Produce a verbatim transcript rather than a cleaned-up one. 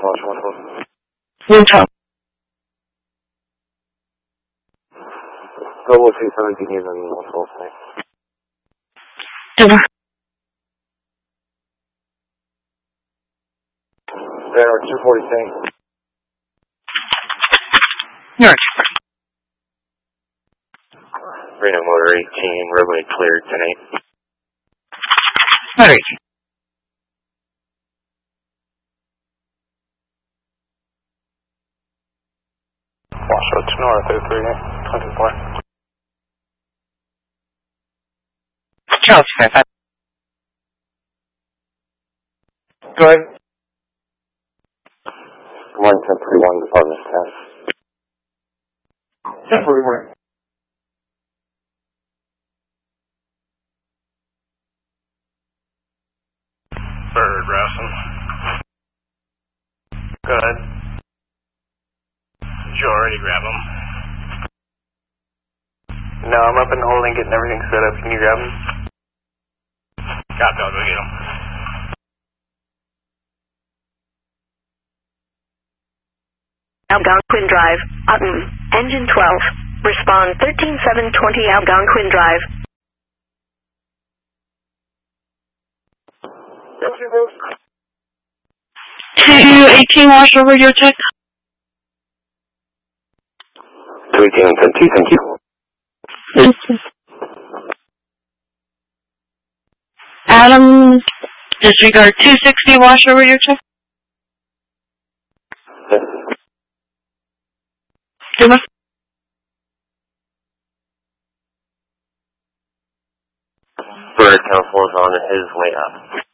watch, watch, watch. Winter. Global two seventeen is on the full side. Over. There are two forty-six. North. Reno Motor eighteen, roadway cleared tonight. Motor eighteen. Washoe to north, oh three, twenty-four. Charles Fairfax. Go ahead. one ten thirty-one, Department ten. ten forty-one. Bird, Rousen. Go ahead. Did you already grab him? No, I'm up and holding, getting everything set up. Can you grab him? Copy, I'll go get him. Algonquin Drive, Utton, engine twelve. Respond thirteen seven twenty Algonquin Drive. two eighteen Washoe radio check. two eighteen, thank you, thank you. Thank you. Adam, disregard two sixty Washoe radio check. Yes. Over. Bird, count four's on his way up.